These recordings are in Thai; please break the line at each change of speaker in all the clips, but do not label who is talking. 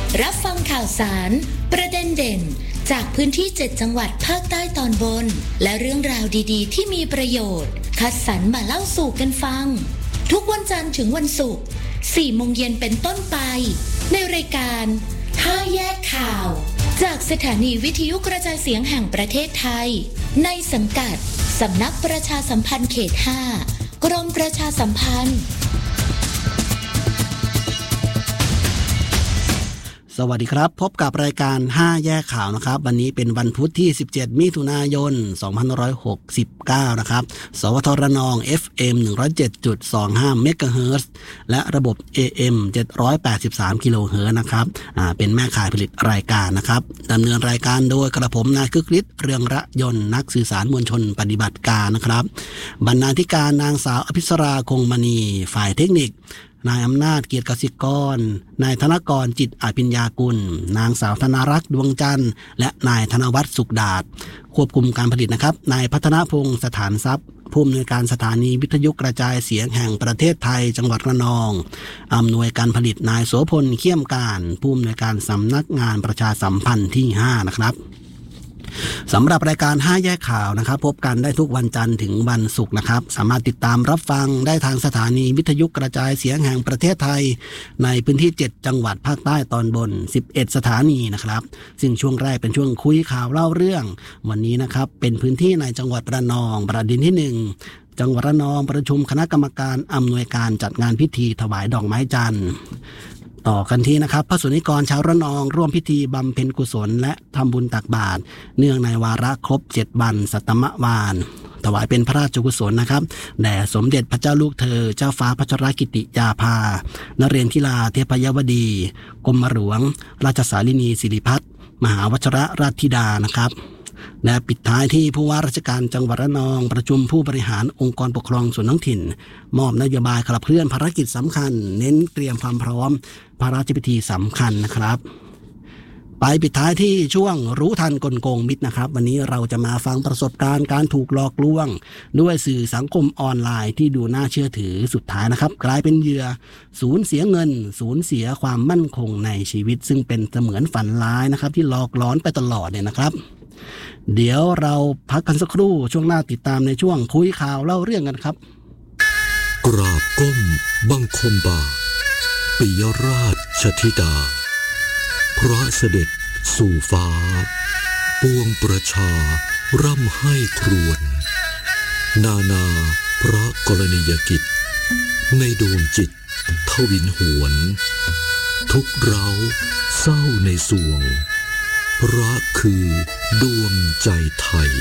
รับฟังข่าวสารประเด็นเด่นจากพื้นที่ 7 จังหวัดภาคใต้ตอนบนและเรื่องราวดีๆที่มีประโยชน์คัดสรรมาเล่าสู่กันฟังทุกวันจันทร์ถึงวันศุกร์ 4 โมงเย็นเป็นต้นไปในรายการ5แยกข่าวจากสถานีวิทยุกระจายเสียงแห่งประเทศไทยในสังกัดสำนักประชาสัมพันธ์เขต 5 กรมประชาสัมพันธ์
สวัสดีครับพบกับรายการ5แยกข่าวนะครับวันนี้เป็นวันพุธที่17มิถุนายน2569นะครับสวทรนอง FM 107.25 เมกะเฮิรตซ์และระบบ AM 783 กิโลเฮิรตซ์นะครับเป็นแม่ข่ายผลิตรายการนะครับดำเนินรายการโดยกระผมนายคึกฤทธิ์เรืองระยนต์นักสื่อสารมวลชนปฏิบัติการนะครับบรรณาธิการนางสาวอภิสราคงมณีฝ่ายเทคนิคนายอำนาจเกียรติกสิกรนายธนกรจิตอภิญญากุลนางสาวธนารักษ์ดวงจันทร์และนายธนวัฒน์สุขดาษควบคุมการผลิตนะครับนายพัฒนพงษ์สถานทรัพย์ผู้อำนวยการสถานีวิทยุกระจายเสียงแห่งประเทศไทยจังหวัดระนองอำนวยการผลิตนายโสพลเขี้ยมการผู้อำนวยการสำนักงานประชาสัมพันธ์ที่5นะครับสำหรับรายการ5แยกข่าวนะครับพบกันได้ทุกวันจันทร์ถึงวันศุกร์นะครับสามารถติดตามรับฟังได้ทางสถานีวิทยุกระจายเสียงแห่งประเทศไทยในพื้นที่7จังหวัดภาคใต้ตอนบน11สถานีนะครับซึ่งช่วงแรกเป็นช่วงคุยข่าวเล่าเรื่องวันนี้นะครับเป็นพื้นที่ในจังหวัดระนองประเด็นที่1จังหวัดระนองประชุมคณะกรรมการอำนวยการจัดงานพิธีถวายดอกไม้จันทร์ต่อกันที่นะครับพระสงฆ์นิกรชาวระนองร่วมพิธีบำเพ็ญกุศลและทำบุญตักบาตรเนื่องในวาระครบ7 วันสัตมวาลถวายเป็นพระราชกุศลนะครับแด่สมเด็จพระเจ้าลูกเธอเจ้าฟ้าพัชรกิติยาภานเรนทิราเทพยวดีกรมหลวงราชสารินีสิริพัฒน์มหาวชิรราชธิดานะครับและปิดท้ายที่ผู้ว่าราชการจังหวัดระนองประชุมผู้บริหารองค์กรปกครองส่วนท้องถิ่นมอบนโยบายขับเคลื่อนภารกิจสำคัญเน้นเตรียมความพร้อมพระราชพิธีสำคัญนะครับไปปิดท้ายที่ช่วงรู้ทันกลโกงมิตรนะครับวันนี้เราจะมาฟังประสบการณ์การถูกหลอกลวงด้วยสื่อสังคมออนไลน์ที่ดูน่าเชื่อถือสุดท้ายนะครับกลายเป็นเหยื่อสูญเสียเงินสูญเสียความมั่นคงในชีวิตซึ่งเป็นเสมือนฝันร้ายนะครับที่หลอกหลอนไปตลอดเนี่ยนะครับเดี๋ยวเราพักกันสักครู่ช่วงหน้าติดตามในช่วงคุยข่าวเล่าเรื่องกันครับ
กราบก้มบังคมบาทปิยราชธิดาพระเสด็จสู่ฟ้าปวงประชาร่ำให้ครวญนาพระกรณียกิจในดวงจิตทวินหวนทุกเร้าเศร้าในสวงพระคือดวงใจไทย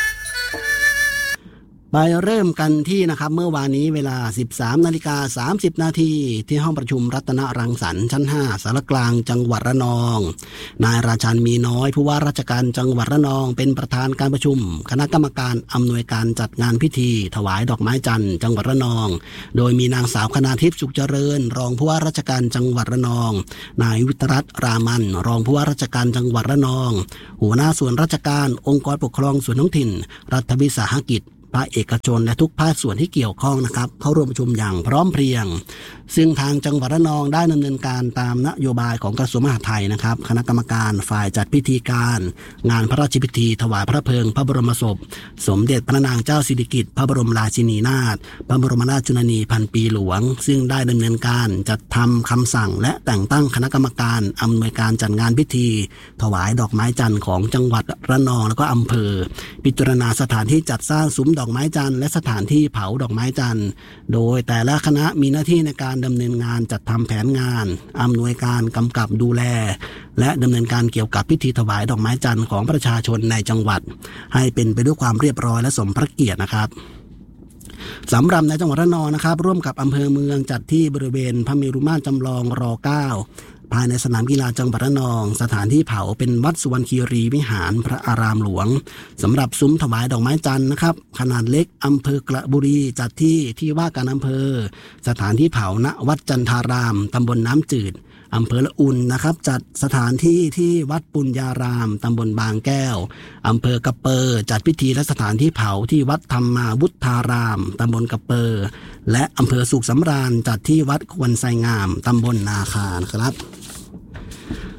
ไปเริ่มกันที่นะครับเมื่อวานนี้เวลา 13:30 นาทีที่ห้องประชุมรัตนรังสรรค์ชั้น5สารกลางจังหวัดระนองนายราชันมีน้อยผู้ว่าราชการจังหวัดระนองเป็นประธานการประชุมคณะกรรมการอำนวยการจัดงานพิธีถวายดอกไม้จันทร์จังหวัดระนองโดยมีนางสาวคณาทิพย์สุขเจริญรองผู้ว่าราชการจังหวัดระนองนายวิทรัตน์รามันรองผู้ว่าราชการจังหวัดระนองหัวหน้าส่วนราชการองค์กรปกครองส่วนท้องถิ่นรัฐวิสาหกิจภาคเอกชนและทุกภาคส่วนที่เกี่ยวข้องนะครับเข้าร่วมประชุมอย่างพร้อมเพรียงซึ่งทางจังหวัดระนองได้ดำเนินการตามนโยบายของกระทรวงมหาดไทยนะครับคณะกรรมการฝ่ายจัดพิธีการงานพระราชพิธีถวายพระเพลิงพระบรมศพสมเด็จพระนางเจ้าสิริกิติ์พระบรมราชินีนาถพระบรมราชชนนีพันปีหลวงซึ่งได้ดำเนินการจัดทำคำสั่งและแต่งตั้งคณะกรรมการอำนวยการจัดงานพิธีถวายดอกไม้จันทร์ของจังหวัดระนองและก็อำเภอพิจารณาสถานที่จัดสร้างซุ้มดอกไม้จันทร์และสถานที่เผาดอกไม้จันทร์โดยแต่ละคณะมีหน้าที่ในการดำเนินงานจัดทำแผนงานอำนวยการกำกับดูแลและดำเนินการเกี่ยวกับพิธีถวายดอกไม้จันทร์ของประชาชนในจังหวัดให้เป็นไปด้วยความเรียบร้อยและสมพระเกียรตินะครับสำหรับในจังหวัดระนองนะครับร่วมกับอำเภอเมืองจัดที่บริเวณพระเมรุมาตรจำลองร9ภายในสนามกีฬาจังหวัดระนองสถานที่เผาเป็นวัดสุวรรณคีรีวิหารพระอารามหลวงสำหรับซุ้มถวายดอกไม้จันทร์นะครับขนาดเล็กอำเภอกระบุรีจัดที่ว่าการอำเภอสถานที่เผาณวัดจันทารามตำบลน้ำจืด อำเภอละอุ่นนะครับจัดสถานที่ที่วัดปุญญารามตำบลบางแก้วอำเภอกะเปอร์จัดพิธีและสถานที่เผาที่วัดธรรมาวุฒารามตำบลกะเปอร์และอำเภอสุขสำราญจัดที่วัดควรไซงามตำบลนาคานะครับ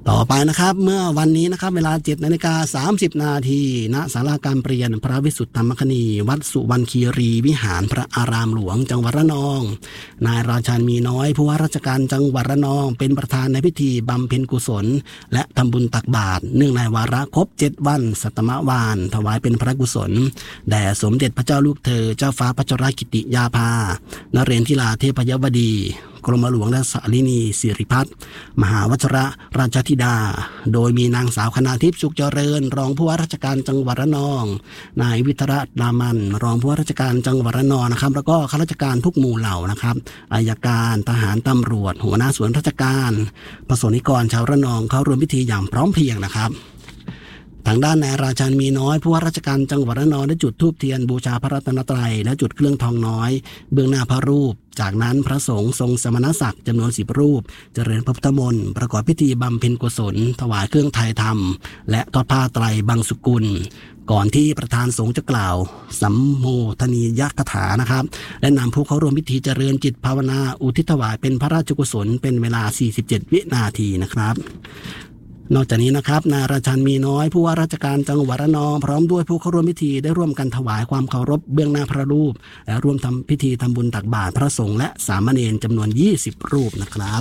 ต่อไปนะครับเมื่อวันนี้นะครับเวลา 7:30 น.ณศาลาการเปลี่ยนพระวิสุทธิธรรมคณีวัดสุวรรณคีรีวิหารพระอารามหลวงจังหวัดระนองนายราชันมีน้อยผู้ว่าราชการจังหวัดระนองเป็นประธานในพิธีบำเพ็ญกุศลและทำบุญตักบาตรเนื่องในวาระครบ7 วันสัตมวาลถวายเป็นพระกุศลแด่สมเด็จพระเจ้าลูกเธอเจ้าฟ้าพัชรกิติยาภานเรนทิราเทพยวดีกรมหลวงและสาลินีสิริพัฒน์มหาวชรราชธิดาโดยมีนางสาวคณาทิพย์สุขเจริญรองผู้ว่าราชการจังหวัดระนองนายวิทรดามันรองผู้ว่าราชการจังหวัดระนองนะครับแล้วก็ข้าราชการทุกหมู่เหล่านะครับอัยการทหารตำรวจหัวหน้าส่วนราชการประสงค์นิกรชาวระนองเข้าร่วมพิธีอย่างพร้อมเพรียงนะครับทางด้านนายราชันมีน้อยผู้ว่าราชการจังหวัดระนองได้จุดธูปเทียนบูชาพระรัตนตรัยและจุดเครื่องทองน้อยเบื้องหน้าพระรูปจากนั้นพระสงฆ์ทรงสมณศักดิ์จำนวน10 รูปเจริญพระพุทธมนต์ประกอบพิธีบำเพ็ญกุศลถวายเครื่องไทยธรรมและทอดผ้าไตรบังสุกุลก่อนที่ประธานสงฆ์จะกล่าวสัมโมทนียกถานะครับและนำผู้เข้าร่วมพิธีเจริญจิตภาวนาอุทิศถวายเป็นพระราชกุศลเป็นเวลา47 วินาทีนะครับนอกจากนี้นะครับนายราชันมีน้อยผู้ว่าราชการจังหวัดระนองพร้อมด้วยผู้เข้าร่วมพิธีได้ร่วมกันถวายความเคารพเบื้องหน้าพระรูปและร่วมทำพิธีทำบุญตักบาตรพระสงฆ์และสามเณรจำนวน20 รูปนะครับ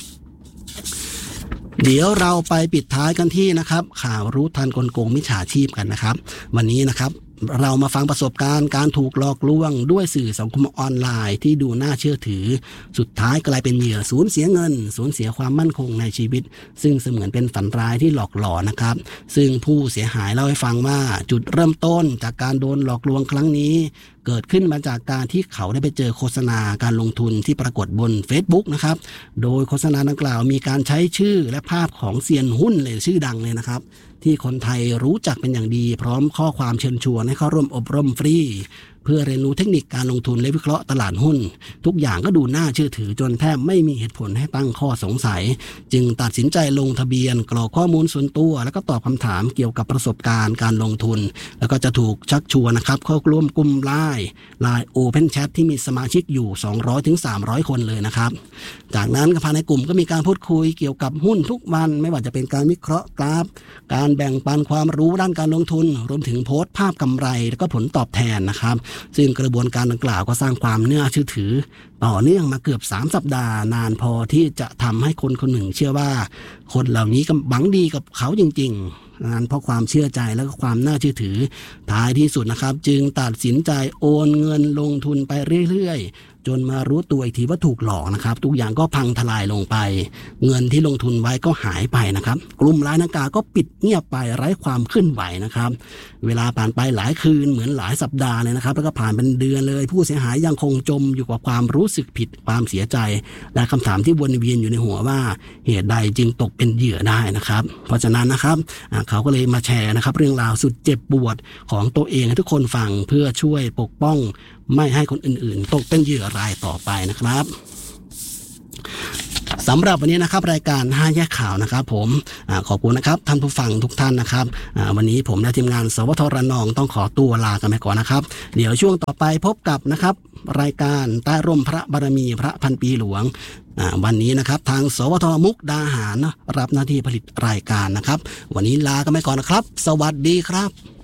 เดี๋ยวเราไปปิดท้ายกันที่นะครับข่าวรู้ทันกลโกงมิจฉาชีพกันนะครับวันนี้นะครับเรามาฟังประสบการณ์การถูกหลอกลวงด้วยสื่อสังคมออนไลน์ที่ดูน่าเชื่อถือสุดท้ายกลายเป็นเหยื่อสูญเสียเงินสูญเสียความมั่นคงในชีวิตซึ่งเสมือนเป็นฝันร้ายที่หลอกหลอนนะครับซึ่งผู้เสียหายเล่าให้ฟังว่าจุดเริ่มต้นจากการโดนหลอกลวงครั้งนี้เกิดขึ้นมาจากการที่เขาได้ไปเจอโฆษณาการลงทุนที่ปรากฏบน Facebook นะครับโดยโฆษณาดังกล่าวมีการใช้ชื่อและภาพของเซียนหุ้นเลยชื่อดังเลยนะครับที่คนไทยรู้จักเป็นอย่างดีพร้อมข้อความเชิญชวนให้เข้าร่วมอบรมฟรีเพื่อเรียนรู้เทคนิคการลงทุนและวิเคราะห์ตลาดหุ้นทุกอย่างก็ดูน่าเชื่อถือจนแทบไม่มีเหตุผลให้ตั้งข้อสงสัยจึงตัดสินใจลงทะเบียนกรอกข้อมูลส่วนตัวแล้วก็ตอบคำถามเกี่ยวกับประสบการณ์การลงทุนแล้วก็จะถูกชักชวนนะครับเข้าร่วมกลุ่มไลน์Open Chat ที่มีสมาชิกอยู่ 200-300 คนเลยนะครับจากนั้นภายในกลุ่มก็มีการพูดคุยเกี่ยวกับหุ้นทุกวันไม่ว่าจะเป็นการวิเคราะห์กราฟการแบ่งปันความรู้ด้านการลงทุนรวมถึงโพสต์ภาพกำไรแล้วก็ผลตอบแทนนะครับซึ่งกระบวนการดังกล่าวก็สร้างความน่าเชื่อถือต่อเนื่องมาเกือบ3 สัปดาห์นานพอที่จะทำให้คนคนหนึ่งเชื่อว่าคนเหล่านี้ก็หวังดีกับเขาจริงๆนั้นเพราะความเชื่อใจและก็ความน่าเชื่อถือท้ายที่สุดนะครับจึงตัดสินใจโอนเงินลงทุนไปเรื่อยๆจนมารู้ตัวอีกทีว่าถูกหลอกนะครับทุกอย่างก็พังทลายลงไปเงินที่ลงทุนไว้ก็หายไปนะครับกลุ่มรายดังกล่าวก็ปิดเงียบไปไร้ความเคลื่อนไหวนะครับเวลาผ่านไปหลายคืนเหมือนหลายสัปดาห์เลยนะครับแล้วก็ผ่านเป็นเดือนเลยผู้เสียหายยังคงจมอยู่กับความรู้สึกผิดความเสียใจและคำถามที่วนเวียนอยู่ในหัวว่าเหตุใดจึงตกเป็นเหยื่อได้นะครับเพราะฉะนั้นนะครับเขาก็เลยมาแชร์นะครับเรื่องราวสุดเจ็บปวดของตัวเองให้ทุกคนฟังเพื่อช่วยปกป้องไม่ให้คนอื่นๆตกเป็นเหยื่อรายต่อไปนะครับสำหรับวันนี้นะครับรายการ5แยกข่าวนะครับผมขอบคุณนะครับท่านผู้ฟังทุกท่านนะครับวันนี้ผมและทีมงานสวทระนองต้องขอตัวลากันไปก่อนนะครับเดี๋ยวช่วงต่อไปพบกับนะครับรายการใต้ร่มพระบารมีพระพันปีหลวงวันนี้นะครับทางสวทมุกดาหารรับหน้าที่ผลิตรายการนะครับวันนี้ลากันไปก่อนนะครับสวัสดีครับ